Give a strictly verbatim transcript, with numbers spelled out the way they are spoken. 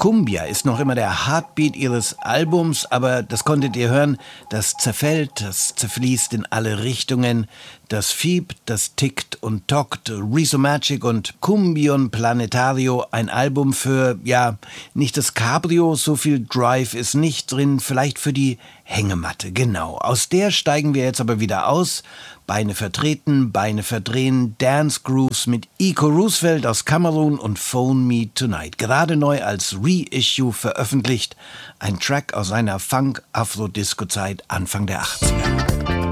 Cumbia ist noch immer der Heartbeat ihres Albums, aber das konntet ihr hören, das zerfällt, das zerfließt in alle Richtungen, das fiebt, das tickt und tockt. Rhizomagic und Cumbion Planetario, ein Album für, ja, nicht das Cabrio, so viel Drive ist nicht drin, vielleicht für die Hängematte, genau. Aus der steigen wir jetzt aber wieder aus. Beine vertreten, Beine verdrehen, Dance Grooves mit Iko Roosevelt aus Kamerun und Phone Me Tonight. Gerade neu als Reissue veröffentlicht. Ein Track aus seiner Funk-Afro-Disco-Zeit Anfang der achtziger.